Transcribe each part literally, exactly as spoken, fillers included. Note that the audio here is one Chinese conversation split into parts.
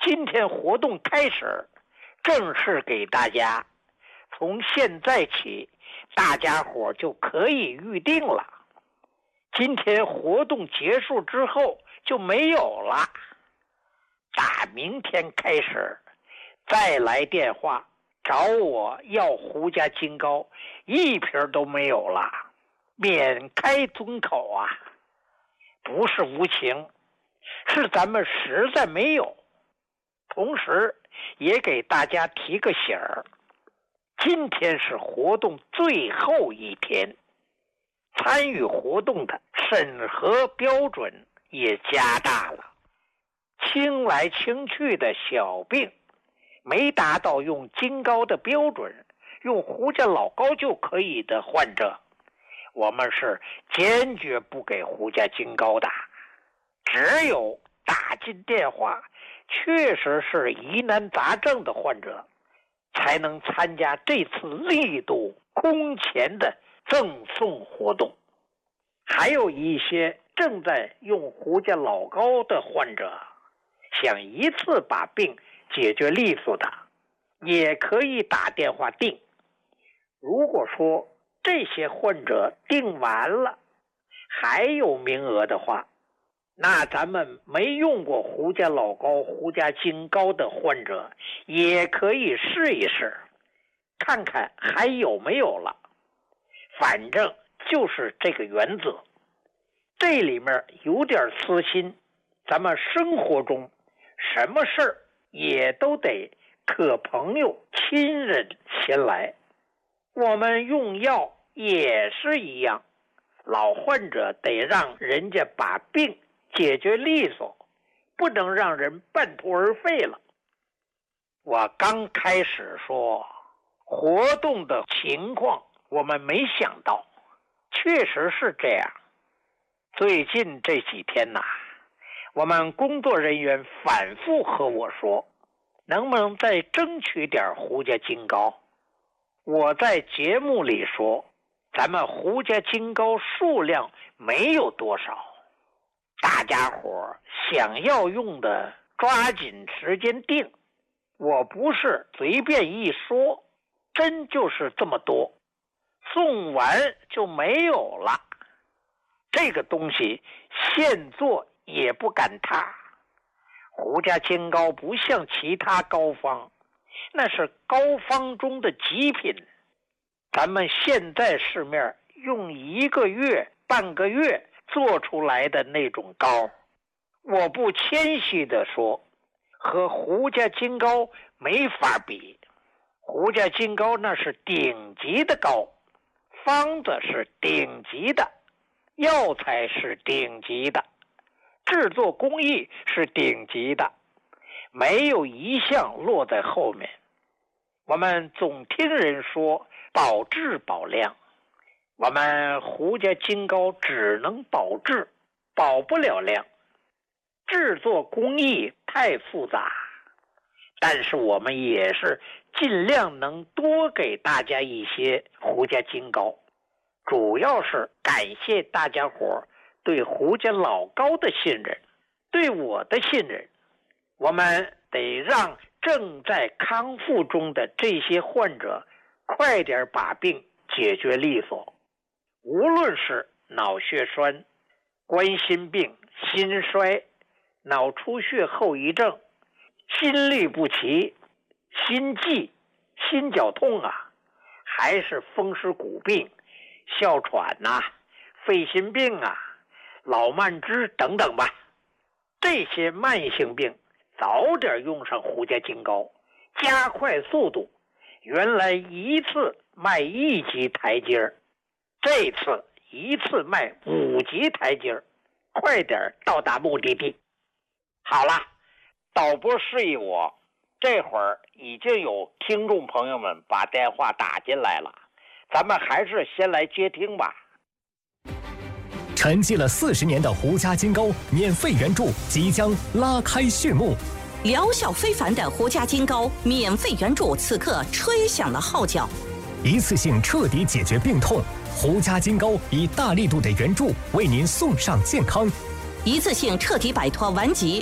今天活动开始，正式给大家，从现在起，大家伙就可以预定了。今天活动结束之后就没有了，打明天开始，再来电话找我要胡家金糕，一瓶都没有了，免开尊口啊！不是无情，是咱们实在没有。同时也给大家提个醒儿，今天是活动最后一天，参与活动的审核标准也加大了。轻来轻去的小病，没达到用金膏的标准，用胡家老膏就可以的患者，我们是坚决不给胡家金膏的。只有打进电话确实是疑难杂症的患者，才能参加这次力度空前的赠送活动。还有一些正在用胡家老膏的患者，想一次把病解决利索的，也可以打电话订。如果说这些患者订完了还有名额的话，那咱们没用过胡家老膏、胡家金膏的患者也可以试一试，看看还有没有了。反正就是这个原则，这里面有点私心，咱们生活中什么事儿也都得可朋友亲人先来。我们用药也是一样，老患者得让人家把病解决利索，不能让人半途而废了。我刚开始说活动的情况我们没想到，确实是这样。最近这几天呐、啊，我们工作人员反复和我说，能不能再争取点胡家金膏。我在节目里说，咱们胡家金膏数量没有多少，大家伙想要用的抓紧时间订。我不是随便一说，真就是这么多，送完就没有了。这个东西现做也不敢踏。胡家金膏不像其他膏方，那是膏方中的极品。咱们现在市面用一个月半个月做出来的那种膏，我不谦虚地说，和胡家金膏没法比。胡家金膏那是顶级的膏，方子是顶级的，药材是顶级的，制作工艺是顶级的，没有一项落在后面。我们总听人说保质保量，我们胡家金膏只能保质，保不了量。制作工艺太复杂，但是我们也是尽量能多给大家一些胡家金膏，主要是感谢大家伙对胡家老膏的信任，对我的信任。我们得让正在康复中的这些患者快点把病解决利索。无论是脑血栓、冠心病、心衰、脑出血后遗症、心律不齐、心悸、心绞痛啊，还是风湿骨病、哮喘呐、啊、肺心病啊、老慢支等等吧，这些慢性病早点用上胡家金膏，加快速度。原来一次迈一级台阶，这次一次迈五级台阶，快点到达目的地。好了，导播示意我，这会儿已经有听众朋友们把电话打进来了，咱们还是先来接听吧。 沉寂了四十年的胡家金膏免费援助即将拉开序幕， 疗效非凡的胡家金膏免费援助此刻吹响了号角， 一次性彻底解决病痛。胡家金膏以大力度的援助为您送上健康， 一次性彻底摆脱顽疾。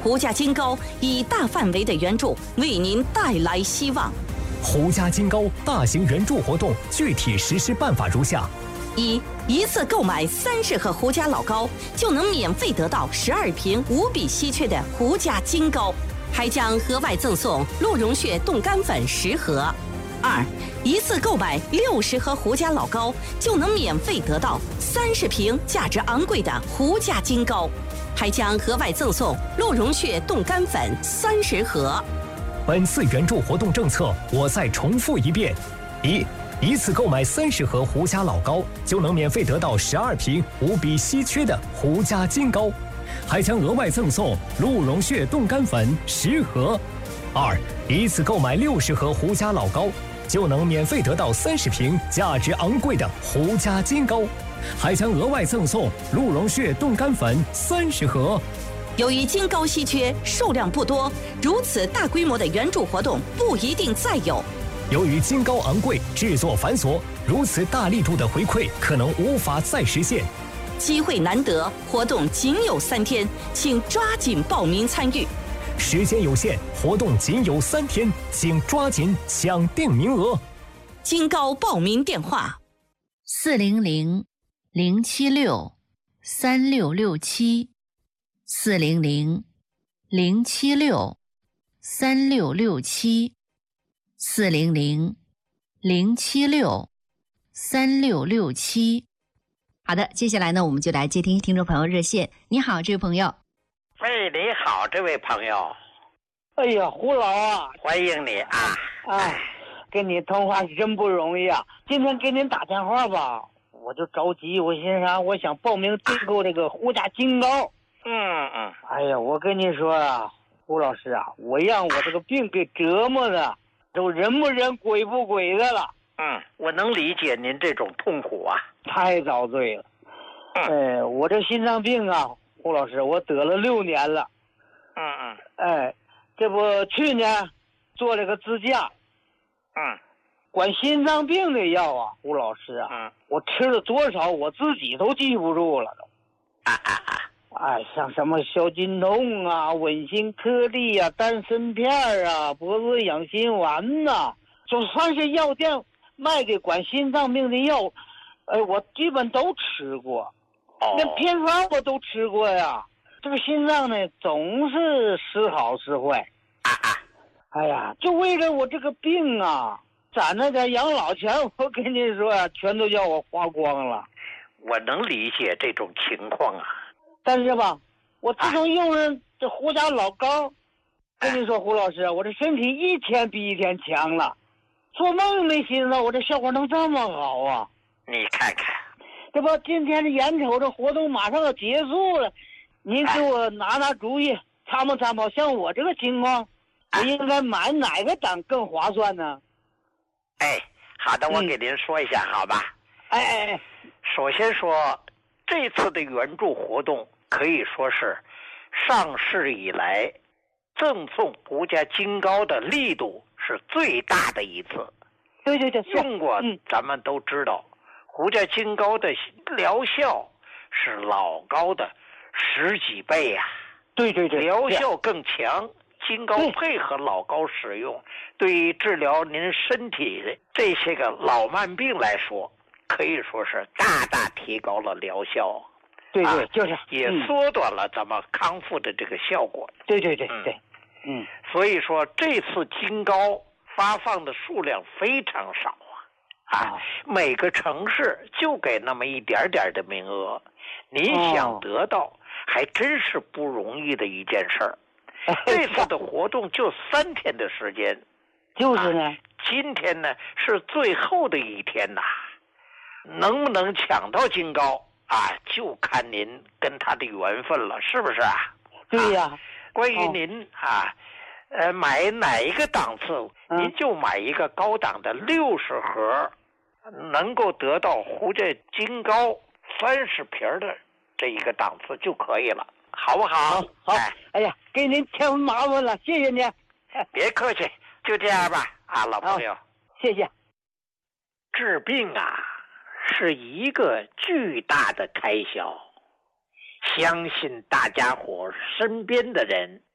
胡家金膏以大范围的援助为您带来希望。 胡家金膏大型援助活动具体实施办法如下： 一、一次购买三十盒胡家老膏，就能免费得到十二瓶无比稀缺的胡家金膏，还将额外赠送鹿茸血冻干粉十盒。二、一次购买六十盒胡家老膏，就能免费得到三十瓶价值昂贵的胡家金膏，还将额外赠送鹿茸血冻干粉三十盒。 本次援助活动政策，我再重复一遍：一、一次购买三十盒胡家老膏，就能免费得到十二瓶无比稀缺的胡家金膏，还将额外赠送鹿茸血冻干粉十盒。二、一次购买六十盒胡家老膏，就能免费得到三十瓶价值昂贵的胡家金膏，还将额外赠送鹿茸血冻干粉三十盒。 由于金膏稀缺，数量不多，如此大规模的援助活动不一定再有。 由于金膏昂贵，制作繁琐，如此大力度的回馈可能无法再实现。 机会难得，活动仅有三天，请抓紧报名参与。 时间有限，活动仅有三天，请抓紧抢定名额。 金膏报名电话： 四零零零七六三六六七，四零零零七六三六六七，四零零零七六三六六七。好的，接下来呢，我们就来接听听众朋友热线。你好，这位朋友。 喂，你好，这位朋友。 哎呀，胡老啊， 欢迎你啊！ 哎，跟你通话是真不容易啊。今天给您打电话吧，我就着急，我心想我想报名订购这个胡家金膏。 嗯嗯。 哎呀，我跟你说啊，胡老师啊，我让我这个病给折磨的，都人不人鬼不鬼的了。 嗯，我能理解您这种痛苦啊， 太遭罪了。 嗯、 哎，我这心脏病啊，胡老师，我得了六年了。 嗯嗯。 哎，这不去年做了个支架。 嗯。 管心脏病的药啊，胡老师啊， 嗯， 我吃了多少我自己都记不住了都。 啊啊啊！ 哎，像什么消筋痛啊、稳心颗粒啊、丹参片啊、脖子养心丸呐、啊，就算是药店卖给管心脏病的药，呃，我基本都吃过。 哦。 那偏方我都吃过呀。这个心脏呢，总是时好时坏。 啊啊！ 哎呀，就为了我这个病啊，攒那点养老钱，我跟你说呀、啊，全都叫我花光了。 我能理解这种情况啊。 但是吧，我自从用了这胡家老膏，跟你说胡老师，我这身体一天比一天强了，做梦没寻思我这效果能这么好啊！ 你看看， 这不，今天这眼瞅着活动马上要结束了，您给我拿拿主意，参谋参谋，像我这个情况，我应该买哪个档更划算呢？ 哎，好的，我给您说一下，嗯、好吧？ 哎哎哎， 首先说，这次的援助活动可以说是上市以来赠送胡家金膏的力度是最大的一次。 对对对， 用过咱们都知道，嗯、胡家金膏的疗效是老膏的十几倍呀、啊。 对对对， 疗效更强。金膏配合老膏使用，对于治疗您身体的这些个老慢病来说，可以说是大大提高了疗效。 对对， 啊、 就是也缩短了咱们康复的这个效果。 对对对对， 嗯，嗯所以说这次金膏发放的数量非常少啊，啊，每个城市就给那么一点点的名额，您想得到、哦、还真是不容易的一件事儿。这次的活动就三天的时间， 就是呢、啊。 今天呢是最后的一天呐、啊，能不能抢到金膏啊，就看您跟他的缘分了，是不是啊？ 对呀、啊。 关于您、哦、啊，呃，买哪一个档次，嗯、您就买一个高档的六十盒，能够得到胡家金膏三十瓶的这一个档次就可以了。好不好？ 好，好，哎，哎呀，给您添麻烦了，谢谢您。 别客气，就这样吧，啊，老朋友， 谢谢。 治病啊，是一个巨大的开销，相信大家伙身边的人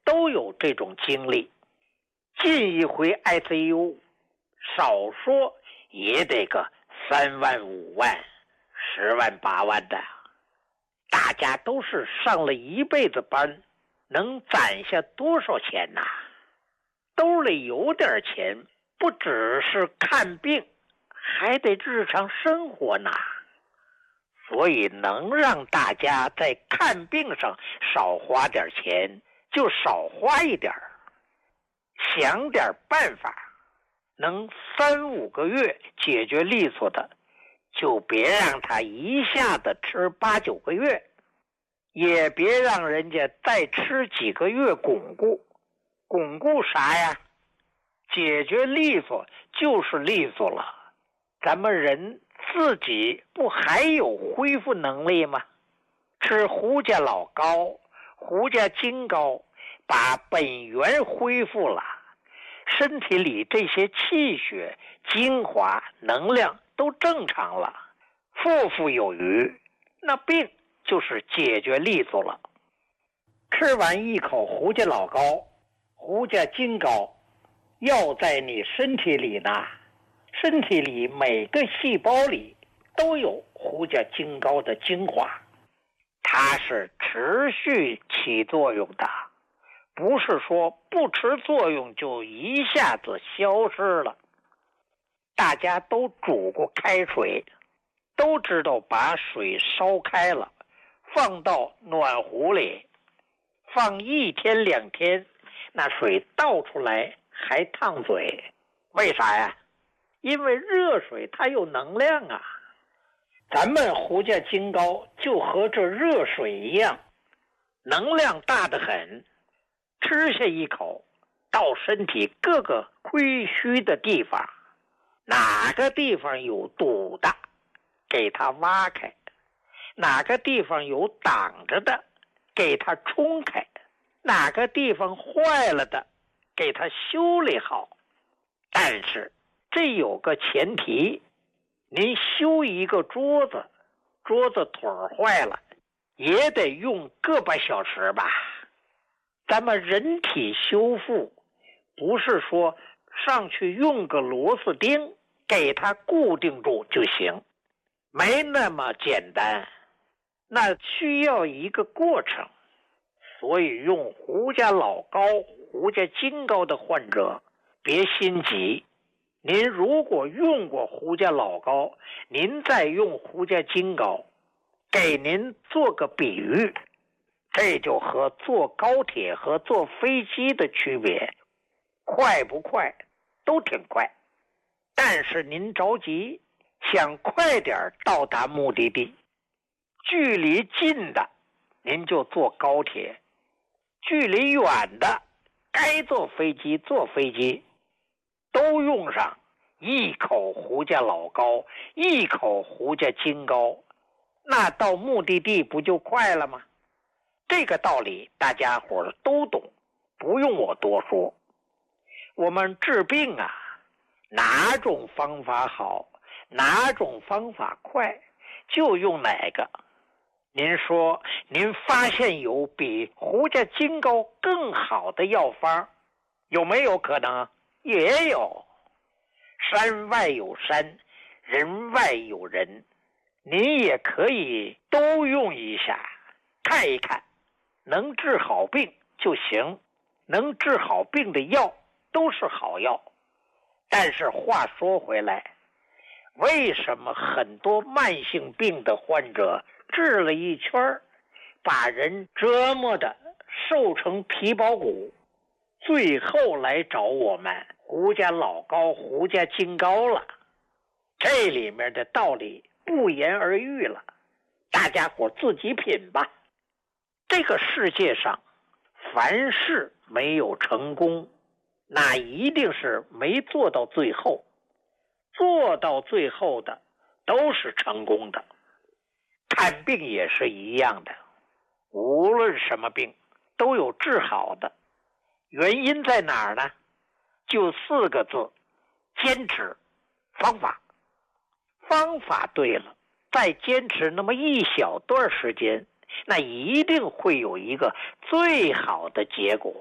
都有这种经历。进一回 I C U， 少说也得个三万五万、十万八万的。大家都是上了一辈子班，能攒下多少钱呐？兜里有点钱，不只是看病，还得日常生活呢。所以能让大家在看病上少花点钱，就少花一点，想点办法，能三五个月解决利索的，就别让他一下子吃八九个月，也别让人家再吃几个月巩固。巩固啥呀？解决利索就是利索了，咱们人自己不还有恢复能力吗？吃胡家老膏、胡家金膏，把本源恢复了，身体里这些气血、精华、能量都正常了，富富有余，那病就是解决利索了。吃完一口胡家老膏、胡家金膏，药在你身体里呢，身体里每个细胞里都有胡家金膏的精华，它是持续起作用的，不是说不持作用就一下子消失了。大家都煮过开水，都知道把水烧开了，放到暖壶里，放一天两天，那水倒出来还烫嘴。为啥呀？因为热水它有能量啊。咱们胡家金膏就和这热水一样，能量大得很，吃下一口，到身体各个亏虚的地方，哪个地方有堵的，给它挖开，哪个地方有挡着的，给它冲开，哪个地方坏了的，给它修理好。但是这有个前提，您修一个桌子，桌子腿坏了，也得用个把小时吧。咱们人体修复，不是说上去用个螺丝钉给它固定住就行，没那么简单，那需要一个过程。所以用胡家老膏、胡家金膏的患者别心急，您如果用过胡家老膏，您再用胡家金膏，给您做个比喻，这就和坐高铁和坐飞机的区别，快不快都挺快，但是您着急想快点到达目的地，距离近的您就坐高铁，距离远的该坐飞机坐飞机，都用上一口胡家老膏，一口胡家金膏，那到目的地不就快了吗？这个道理大家伙都懂，不用我多说。我们治病啊，哪种方法好，哪种方法快，就用哪个。您说您发现有比胡家金膏更好的药方，有没有可能？也有。山外有山，人外有人，您也可以都用一下，看一看，能治好病就行，能治好病的药都是好药。但是话说回来，为什么很多慢性病的患者治了一圈，把人折磨的瘦成皮包骨，最后来找我们胡家老膏、胡家金膏了？这里面的道理不言而喻了，大家伙自己品吧。这个世界上凡事没有成功，那一定是没做到最后，做到最后的都是成功的。看病也是一样的，无论什么病都有治好的，原因在哪儿呢？就四个字：坚持。方法方法对了，再坚持那么一小段时间，那一定会有一个最好的结果。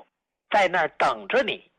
在那儿等着你。